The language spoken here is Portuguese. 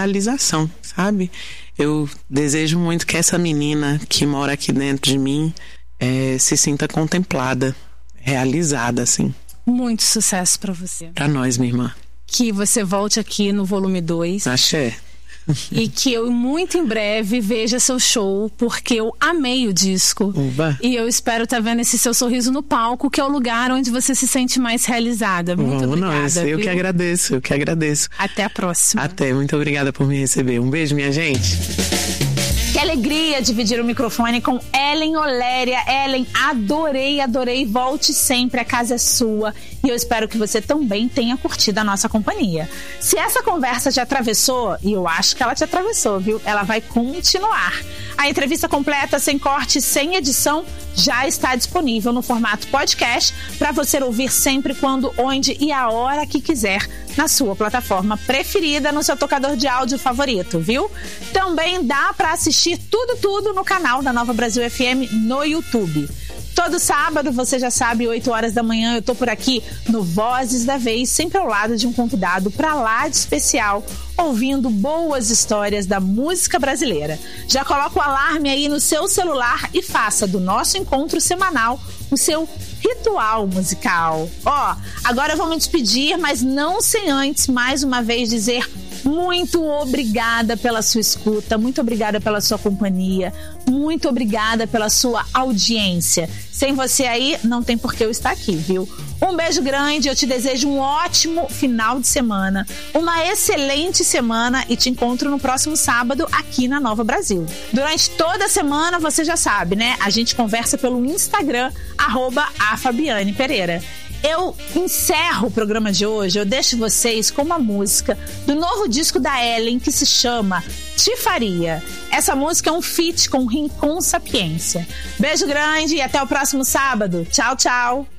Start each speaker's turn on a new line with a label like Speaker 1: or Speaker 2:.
Speaker 1: realização, sabe? Eu desejo muito que essa menina que mora aqui dentro de mim se sinta contemplada, realizada, assim.
Speaker 2: Muito sucesso pra você.
Speaker 1: Pra nós, minha irmã.
Speaker 2: Que você volte aqui no volume 2.
Speaker 1: Axé.
Speaker 2: E que eu muito em breve veja seu show, porque eu amei o disco.
Speaker 1: Uba.
Speaker 2: E eu espero estar vendo esse seu sorriso no palco, que é o lugar onde você se sente mais realizada. Muito obrigada.
Speaker 1: Nós. Eu que agradeço.
Speaker 2: Até a próxima.
Speaker 1: Até, muito obrigada por me receber. Um beijo, minha gente.
Speaker 2: Que alegria dividir o microfone com Ellen Oléria. Ellen, adorei. Volte sempre, a casa é sua. E eu espero que você também tenha curtido a nossa companhia. Se essa conversa te atravessou, e eu acho que ela te atravessou, viu? Ela vai continuar. A entrevista completa, sem corte, sem edição, já está disponível no formato podcast para você ouvir sempre, quando, onde e a hora que quiser, na sua plataforma preferida, no seu tocador de áudio favorito, viu? Também dá para assistir tudo no canal da Nova Brasil FM no YouTube. Todo sábado, você já sabe, 8 horas da manhã, eu tô por aqui no Vozes da Vez, sempre ao lado de um convidado pra lá de especial, ouvindo boas histórias da música brasileira. Já coloca o alarme aí no seu celular e faça do nosso encontro semanal o seu ritual musical. Agora eu vou me despedir, mas não sem antes, mais uma vez, dizer muito obrigada pela sua escuta, muito obrigada pela sua companhia, muito obrigada pela sua audiência. Sem você aí, não tem por que eu estar aqui, viu? Um beijo grande, eu te desejo um ótimo final de semana, uma excelente semana e te encontro no próximo sábado aqui na Nova Brasil. Durante toda a semana, você já sabe, né? A gente conversa pelo Instagram, @afabianepereira. Eu encerro o programa de hoje, eu deixo vocês com uma música do novo disco da Ellen, que se chama Te Faria. Essa música é um feat com Rincon Sapiência. Beijo grande e até o próximo sábado. Tchau, tchau.